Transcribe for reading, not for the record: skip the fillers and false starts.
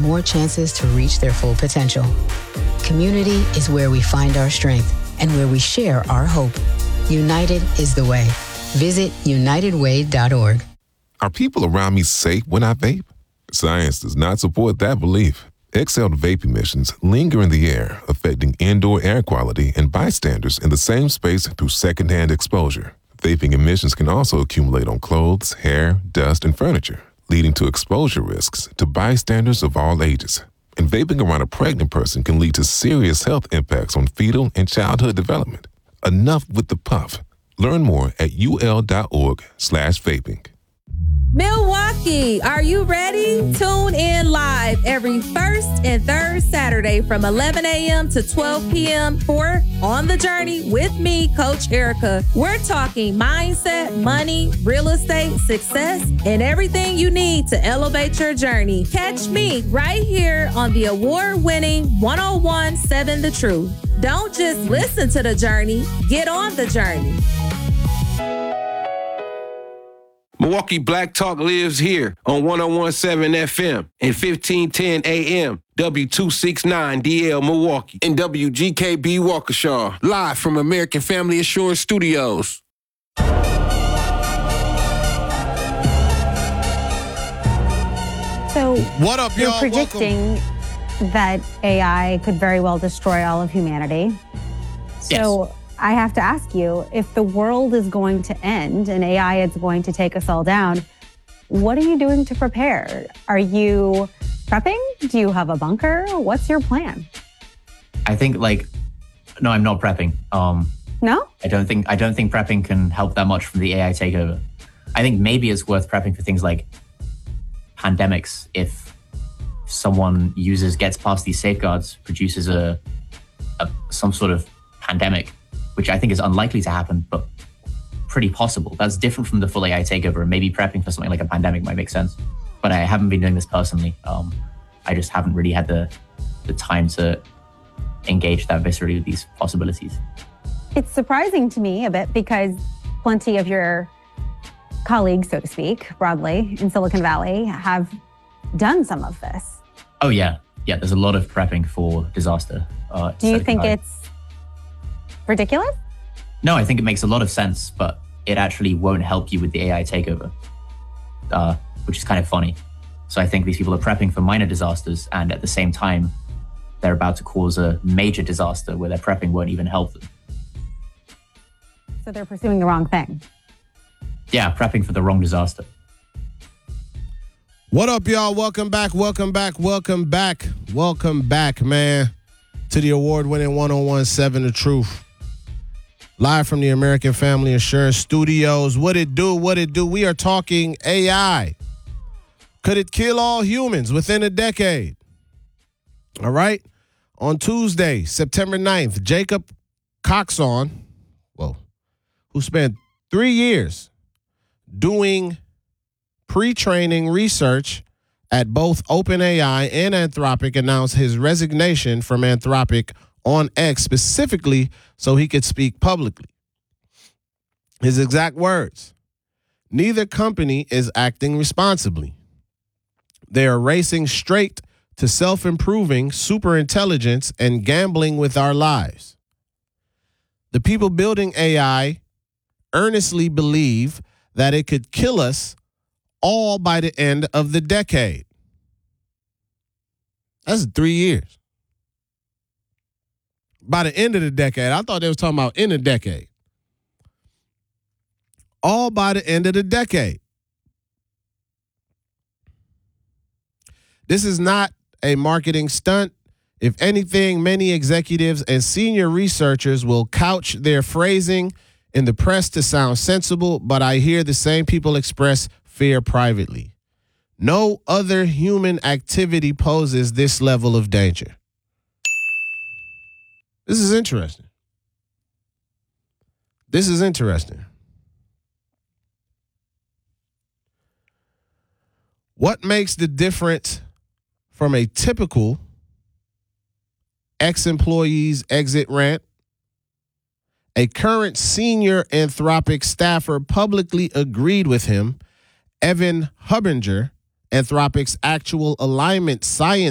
more chances to reach their full potential. Community is where we find our strength and where we share our hope. United is the way. Visit unitedway.org. Are people around me safe when I vape? Science does not support that belief. Exhaled vape emissions linger in the air, affecting indoor air quality and bystanders in the same space through secondhand exposure. Vaping emissions can also accumulate on clothes, hair, dust, and furniture, leading to exposure risks to bystanders of all ages. And vaping around a pregnant person can lead to serious health impacts on fetal and childhood development. Enough with the puff. Learn more at ul.org/vaping. Milwaukee, are you ready? Tune in live every first and third Saturday from 11 a.m. to 12 p.m. for On the Journey with me, Coach Erica. We're talking mindset, money, real estate, success, and everything you need to elevate your journey. Catch me right here on the award-winning 101.7 The Truth. Don't just listen to the journey, get on the journey. Milwaukee Black Talk lives here on 101.7 FM and 1510 AM, W269DL Milwaukee, and WGKB Waukesha, live from American Family Assurance Studios. So, what up, y'all? You're predicting that AI could very well destroy all of humanity. So, yes. I have to ask you, if the world is going to end and AI is going to take us all down, what are you doing to prepare? Are you prepping? Do you have a bunker? What's your plan? I think no, I'm not prepping. No? I don't think prepping can help that much from the AI takeover. I think maybe it's worth prepping for things like pandemics. If someone gets past these safeguards, produces some sort of pandemic, which I think is unlikely to happen, but pretty possible. That's different from the full AI takeover, and maybe prepping for something like a pandemic might make sense. But I haven't been doing this personally. I just haven't really had the time to engage that viscerally with these possibilities. It's surprising to me a bit because plenty of your colleagues, so to speak, broadly in Silicon Valley have done some of this. Oh, yeah. Yeah, there's a lot of prepping for disaster. Do you think it's ridiculous? No, I think it makes a lot of sense, but it actually won't help you with the AI takeover, which is kind of funny. So I think these people are prepping for minor disasters, and at the same time, they're about to cause a major disaster where their prepping won't even help them. So they're pursuing the wrong thing. Yeah, prepping for the wrong disaster. What up, y'all? Welcome back, man, to the award-winning 101.7 The Truth. Live from the American Family Assurance Studios. What it do? We are talking AI. Could it kill all humans within a decade? All right. On Tuesday, September 9th, Jacob Coxon, who spent 3 years doing pre-training research at both OpenAI and Anthropic, announced his resignation from Anthropic on X specifically so he could speak publicly. His exact words: neither company is acting responsibly. They are racing straight to self-improving superintelligence and gambling with our lives. The people building AI earnestly believe that it could kill us all by the end of the decade. That's 3 years. By the end of the decade. I thought they was talking about in a decade. All by the end of the decade. This is not a marketing stunt. If anything, many executives and senior researchers will couch their phrasing in the press to sound sensible, but I hear the same people express fear privately. No other human activity poses this level of danger. This is interesting. What makes the difference from a typical ex-employee's exit rant? A current senior Anthropic staffer publicly agreed with him. Evan Hubinger, Anthropic's actual alignment science